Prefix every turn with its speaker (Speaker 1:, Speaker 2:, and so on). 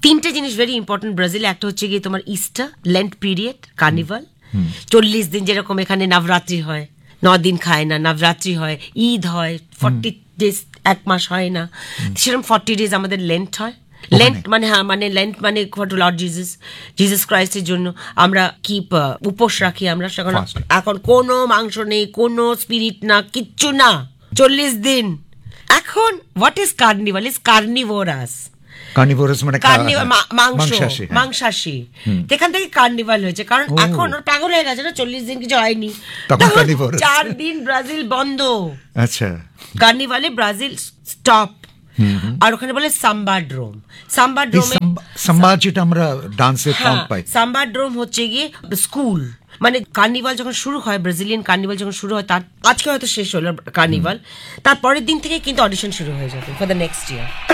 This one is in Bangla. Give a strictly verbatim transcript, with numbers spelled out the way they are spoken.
Speaker 1: তিনটে জিনিস ভেরি ইম্পর্টেন্ট ব্রাজিলে। একটা হচ্ছে গিয়ে তোমার ইস্টার, লেন্ট পিরিয়ড, কার্নিভাল, চল্লিশ দিন যেরকম এখানে নবরাত্রি হয়, ন দিন খায় না, নবরাত্রি হয়, ঈদ হয়, ফর্টি ডেজ এক মাস হয় না, সেরকম ফর্টি ডেজ আমাদের লেন্ট হয়। লেন্ট মানে হ্যাঁ মানে লেন্ট মানে লর্ড জিসাস জিসাস ক্রাইস্টের জন্য আমরা কি উপোস রাখি আমরা। সেখানে এখন কোনো মাংস নেই, কোনো স্পিরিট না, কিচ্ছু না, চল্লিশ দিন। এখন what is carnival? Is carnivorous.
Speaker 2: Carnivorous মানে
Speaker 1: মাংস, মাংসাশী। এখান থেকে কার্নিভাল হয়েছে, কারণ এখন ওর পাগল হয়ে গেছে না, চল্লিশ দিন কিছু হয়নি, চার দিন ব্রাজিল বন্ধ।
Speaker 2: আচ্ছা,
Speaker 1: কার্নিভালে ব্রাজিল স্টপ। আর ওখানে বলে সাম্বাড্রোম। সাম্বাড্রোম
Speaker 2: সাম্বা যেটা আমরা ডান্সের পাম্প পাই।
Speaker 1: সাম্বাড্রোম হচ্ছে গিয়ে স্কুল, মানে কার্নিভাল যখন শুরু হয়, ব্রাজিলিয়ান কার্নিভাল যখন শুরু হয়, তার আজকে হয়তো শেষ হলো কার্নিভাল, তার পরের দিন থেকে কিন্তু অডিশন শুরু হয়ে যাবে ফর দ্য নেক্সট ইয়ার।